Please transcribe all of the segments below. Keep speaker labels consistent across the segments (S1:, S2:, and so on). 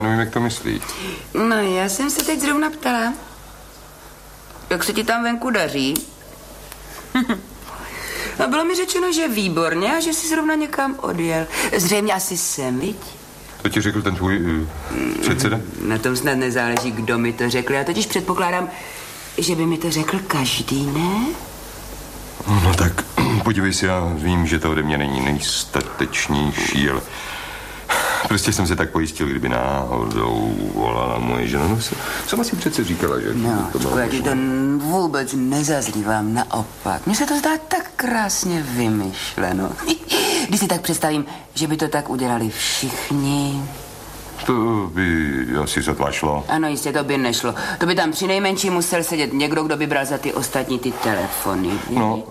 S1: Nevím, jak to myslí.
S2: No, já jsem se teď zrovna ptala, jak se ti tam venku daří. A bylo mi řečeno, že výborně a že jsi zrovna někam odjel. Zřejmě asi sem, viď?
S1: To ti řekl ten tvůj předseda?
S2: Na tom snad nezáleží, kdo mi to řekl. Já totiž předpokládám, že by mi to řekl každý, ne?
S1: No tak, podívej si, já vím, že to ode mě není nejstatečnější, ale prostě jsem se tak pojistil, kdyby náhodou volala moje žena. No, sama si přece říkala, že...
S2: No, já ti to vůbec nezazlívám, naopak. Mně se to zdá tak krásně vymyšleno. Když si tak představím, že by to tak udělali všichni...
S1: To by asi sotva šlo.
S2: Ano, jistě, to by nešlo. To by tam přinejmenším musel sedět někdo, kdo by bral za ty ostatní ty telefony.
S1: No...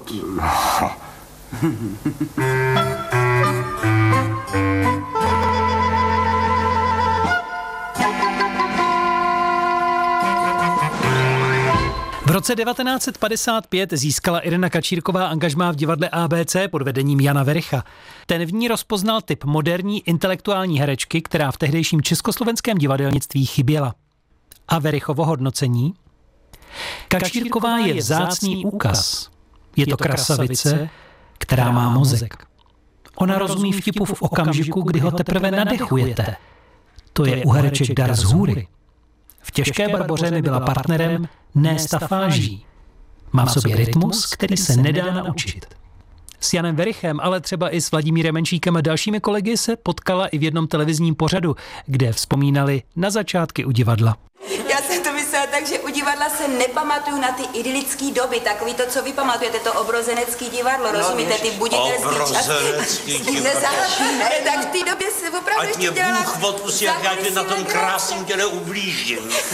S3: V roce 1955 získala Irena Kačírková angažmá v divadle ABC pod vedením Jana Wericha. Ten v ní rozpoznal typ moderní intelektuální herečky, která v tehdejším československém divadelnictví chyběla. A Werichovo hodnocení? Kačírková je vzácný úkaz. Je to krasavice, která má mozek. Ona rozumí vtipu v okamžiku, kdy ho teprve nadechujete. To je u hereček dar z hůry. V Těžké Barboře mi byla partnerem, ne stafáží. Má v sobě rytmus, který se nedá naučit. S Janem Werichem, ale třeba i s Vladimírem Menšíkem a dalšími kolegy se potkala i v jednom televizním pořadu, kde vzpomínali na začátky u divadla.
S2: Já jsem to myslela tak, že u divadla se nepamatuju na ty idylické doby, takový to, co vy pamatujete, to obrozenecký divadlo, rozumíte, ty buditelský čas. Tak v té době se opravdu ještě dělala...
S4: Ať mě Bůh odpustí, jak já tě na tom krásném těle ublížím.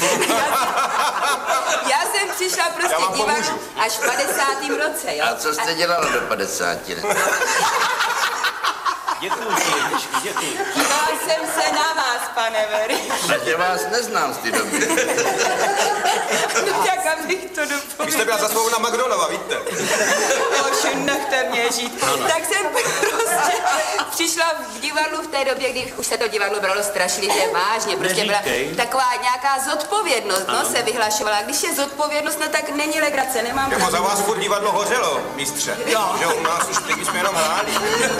S2: Já jsem přišla prostě divadlu až v 50. roce, jo.
S5: A co jste dělala do 50 let?
S4: Děkuji, děkuji.
S2: Dívala jsem se na vás, pane Wery.
S5: A že vás neznám z té doby.
S2: No tak, abych to dopověděla.
S6: Vy jste byla zasmlouvu na McDonova, víte?
S2: Bože, nechte mě žít. Tak jsem prostě přišla v divadlu v té době, kdy už se to divadlo bralo strašlivě vážně. Prostě byla taková nějaká zodpovědnost, no, se vyhlašovala. Když je zodpovědnost, no tak není legrace, nemám...
S6: Jako za vás furt divadlo hořelo, mistře. Jo. Že u nás už teď jsme jenom hráli.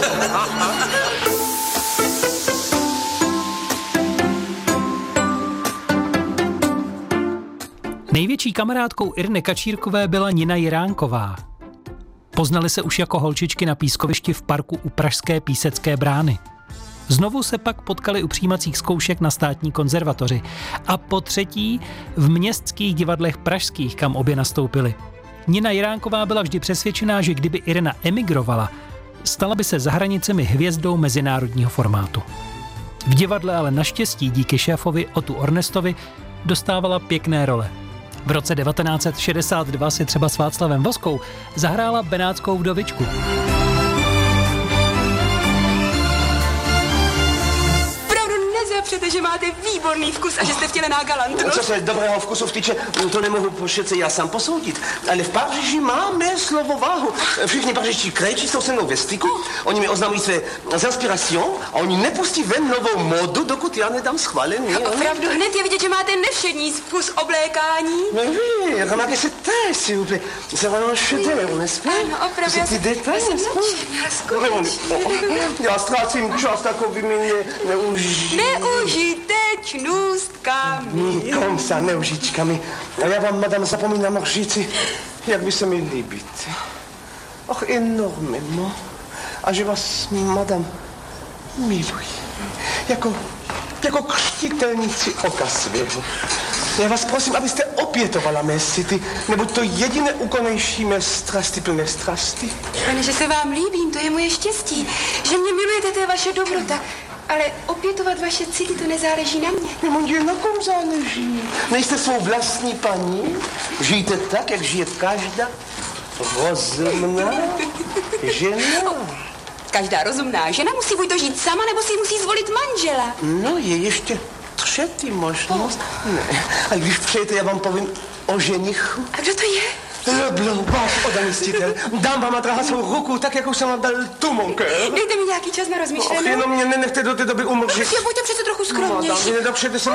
S3: Největší kamarádkou Ireny Kačírkové byla Nina Jiránková. Poznali se už jako holčičky na pískovišti v parku u pražské Písecké brány. Znovu se pak potkali u přijímacích zkoušek na Státní konzervatoři a po třetí v městských divadlech pražských, kam obě nastoupily. Nina Jiránková byla vždy přesvědčená, že kdyby Irena emigrovala, stala by se za hranicemi hvězdou mezinárodního formátu. V divadle ale naštěstí díky šéfovi Otu Ornestovi dostávala pěkné role. V roce 1962 si třeba s Václavem Voskou zahrála Benátskou vdovičku.
S2: Že máte výborný vkus a že jste vtělená galantnost.
S7: Co se dobrého vkusu vtýče, to nemohu přece já sám posoudit. Ale v Paříži máme slovo váhu. Všichni pařížští krejčí jsou se mnou ve styku, oni mi oznamují své inspirace a oni nepustí ven novou modu, dokud já nedám schválení.
S2: Opravdu hned je vidět, že máte nevšední vkus oblékání.
S7: Mais oui, remarquez cette taille, s'il vous plaît. C'est vraiment un chef-d'œuvre, n'est-ce pas?
S2: Ano, opravdu.
S7: Ces détails, n'est-ce pas? Já ztrácím čas takovými
S2: Neužitečnůstkami.
S7: Komsa, neužičkami. A já vám, madame, zapomínám říci, jak by se mi líbit. Och, enormément. A že vás, madame, miluji. Jako křtitelníci oka svého. Já vás prosím, abyste opětovala mé city, neboť to jediné ukonejší mé strasti, plné strasti.
S8: Pane, že se vám líbím, to je moje štěstí. Že mě milujete, to je vaše dobrota. Ale opětovat vaše city, to nezáleží na mě.
S7: No, mon Dieu, na kom záleží? Nejste svou vlastní paní? Žijte tak, jak žije každá rozumná žena.
S2: Každá rozumná žena musí buď to žít sama, nebo si musí zvolit manžela.
S7: No, je ještě třetí možnost. Ne. A když přejete, já vám povím o ženichu.
S8: A kdo to je?
S7: Leblanc, váš oddaný ctitel. Dám vám a drahá svou ruku, tak jako jsem vám dal tu, mon cœur.
S8: Dejte mi nějaký čas na rozmýšlení.
S7: Jenom mě nenechte do té doby umlčit.
S8: Buďte přece trochu skromnější.
S7: Madame, vy nedopřejete se